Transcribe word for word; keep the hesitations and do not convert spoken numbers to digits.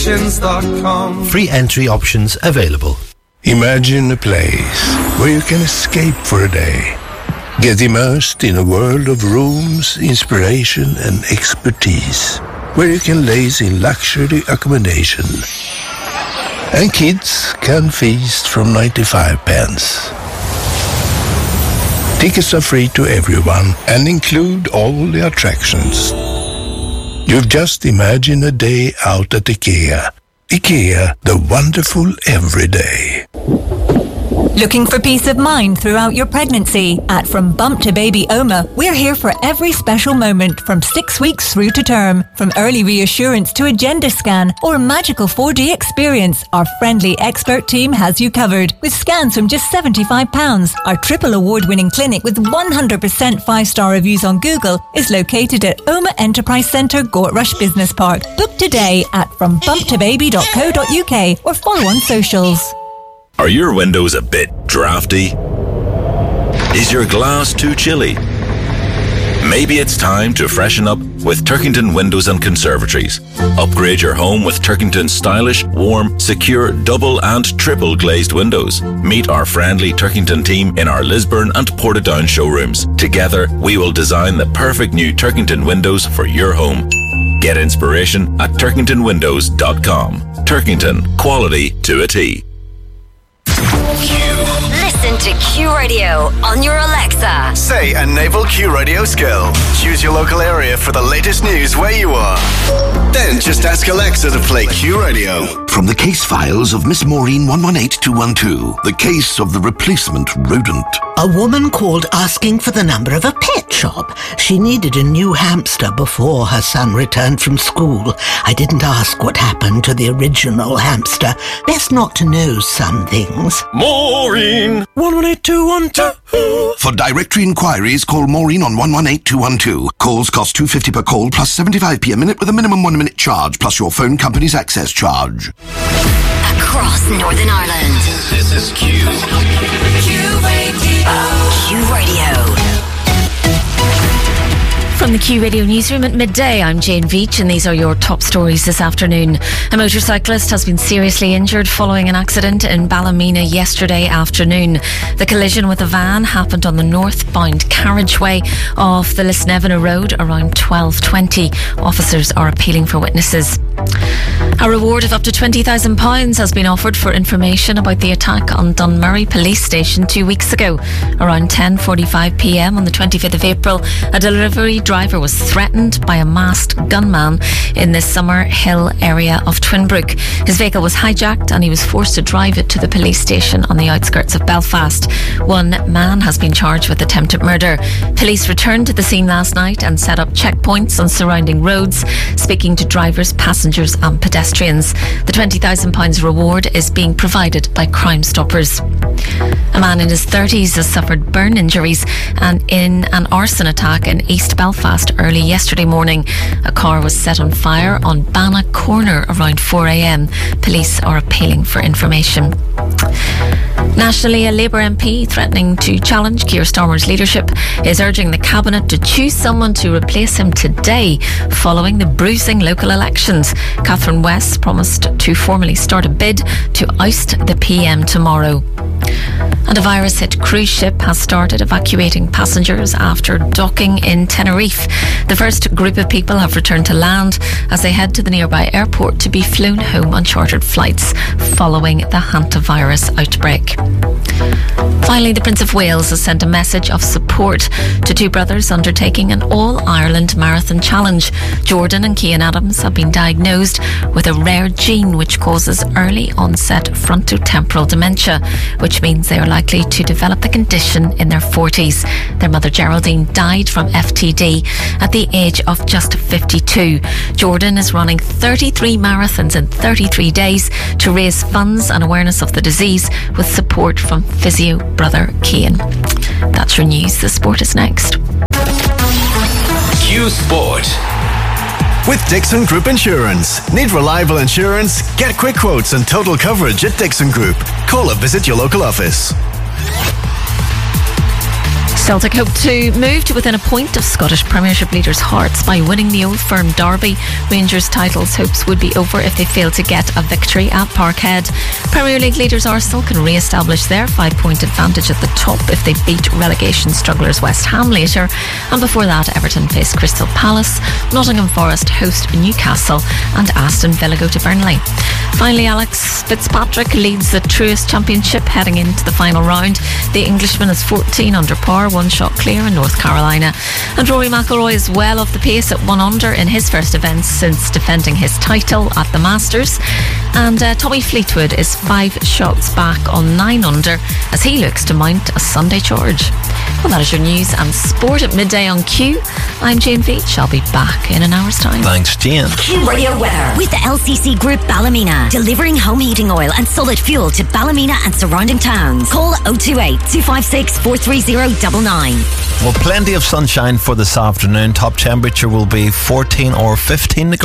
Creations dot com. Free entry options available. Imagine a place where you can escape for a day. Get immersed in a world of rooms, inspiration and expertise. Where you can laze in luxury accommodation. And kids can feast from ninety-five pence. Tickets are free to everyone and include all the attractions. You've just imagined a day out at IKEA. IKEA, the wonderful everyday. Looking for peace of mind throughout your pregnancy? At From Bump to Baby Oma, we're here for every special moment from six weeks through to term. From early reassurance to a gender scan or a magical four D experience, our friendly expert team has you covered. With scans from just seventy-five pounds, our triple award-winning clinic with one hundred percent five-star reviews on Google is located at Oma Enterprise Centre, Gortrush Business Park. Book today at from bump to baby dot co dot uk or follow on socials. Are your windows a bit drafty? Is your glass too chilly? Maybe it's time to freshen up with Turkington Windows and Conservatories. Upgrade your home with Turkington's stylish, warm, secure, double and triple glazed windows. Meet our friendly Turkington team in our Lisburn and Portadown showrooms. Together, we will design the perfect new Turkington windows for your home. Get inspiration at turkington windows dot com. Turkington, quality to a T. Listen to Q Radio on your Alexa. Say a Naval Q Radio skill. Choose your local area for the latest news where you are. Then just ask Alexa to play Q Radio. From the case files of Miss Maureen one one eight two one two, the case of the replacement rodent. A woman called asking for the number of a pet shop. She needed a new hamster before her son returned from school. I didn't ask what happened to the original hamster. Best not to know some things. Maureen one one eight two one two. For directory inquiries, call Maureen on one one eight two one two. Calls cost two pounds fifty per call plus seventy-five p a minute with a minimum one minute charge plus your phone company's access charge. Across Northern Ireland. This is Q. Q Radio. Q Radio. From the Q Radio newsroom at midday, I'm Jane Veach and these are your top stories this afternoon. A motorcyclist has been seriously injured following an accident in Ballymena yesterday afternoon. The collision with a van happened on the northbound carriageway of the Lisnevina Road around twelve twenty. Officers are appealing for witnesses. A reward of up to twenty thousand pounds has been offered for information about the attack on Dunmurry Police Station two weeks ago. Around ten forty-five p m on the twenty-fifth of April, a delivery driver was threatened by a masked gunman in the Summer Hill area of Twinbrook. His vehicle was hijacked and he was forced to drive it to the police station on the outskirts of Belfast. One man has been charged with attempted murder. Police returned to the scene last night and set up checkpoints on surrounding roads, speaking to drivers, passengers and pedestrians. The twenty thousand pounds reward is being provided by Crime Stoppers. A man in his thirties has suffered burn injuries and in an arson attack in East Belfast early yesterday morning. A car was set on fire on Banna Corner around four a m. Police are appealing for information. Nationally, a Labour M P threatening to challenge Keir Starmer's leadership is urging the Cabinet to choose someone to replace him today following the bruising local elections. Catherine West promised to formally start a bid to oust the P M tomorrow. And a virus-hit cruise ship has started evacuating passengers after docking in Tenerife. The first group of people have returned to land as they head to the nearby airport to be flown home on chartered flights following the hantavirus outbreak. Finally, the Prince of Wales has sent a message of support to two brothers undertaking an All-Ireland Marathon Challenge. Jordan and Cian Adams have been diagnosed with a rare gene which causes early onset frontotemporal dementia, which means they are likely to develop the condition in their forties. Their mother Geraldine died from F T D at the age of just fifty-two. Jordan is running thirty-three marathons in thirty-three days to raise funds and awareness of the disease with support from physio brother Cian. That's your news. The sport is next. Q Sport. With Dixon Group Insurance. Need reliable insurance? Get quick quotes and total coverage at Dixon Group. Call or visit your local office. Celtic hope to move to within a point of Scottish Premiership leaders' hearts by winning the Old Firm derby. Rangers' titles hopes would be over if they fail to get a victory at Parkhead. Premier League leaders Arsenal can re-establish their five-point advantage at the top if they beat relegation strugglers West Ham later. And before that, Everton face Crystal Palace, Nottingham Forest host Newcastle, and Aston Villa go to Burnley. Finally, Alex Fitzpatrick leads the Truist Championship heading into the final round. The Englishman is fourteen under par, one shot clear in North Carolina. And Rory McIlroy is well off the pace at one under in his first event since defending his title at the Masters. And uh, Tommy Fleetwood is five shots back on nine under as he looks to mount a Sunday charge. Well, that is your news and sport at midday on Q. I'm Jane Veach. I'll be back in an hour's time. Thanks, Jane. Q Radio weather with the L C C Group Ballymena, delivering home heating oil and solid fuel to Ballymena and surrounding towns. Call oh two eight, two five six, four three oh nine nine. Well, plenty of sunshine for this afternoon. Top temperature will be fourteen or fifteen degrees.